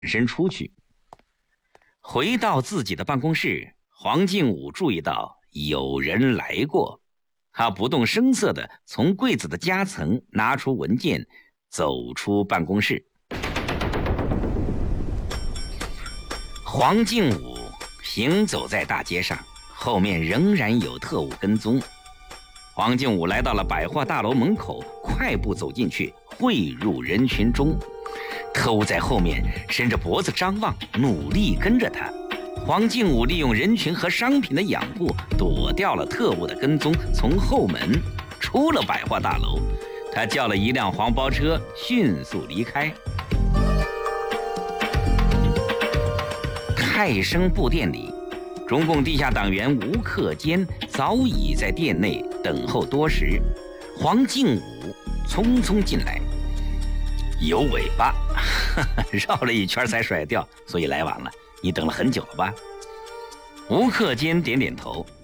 身出去。回到自己的办公室，黄敬武注意到有人来过，他不动声色地从柜子的夹层拿出文件，走出办公室。黄敬武行走在大街上，后面仍然有特务跟踪。黄敬武来到了百货大楼门口，快步走进去，汇入人群中。特务在后面伸着脖子张望，努力跟着他。黄敬武利用人群和商品的掩护，躲掉了特务的跟踪，从后门出了百货大楼。他叫了一辆黄包车，迅速离开。泰升布店里，中共地下党员吴克坚早已在店内等候多时。黄敬武匆匆进来，有尾巴，绕了一圈才甩掉，所以来晚了。你等了很久了吧？吴克坚点点头，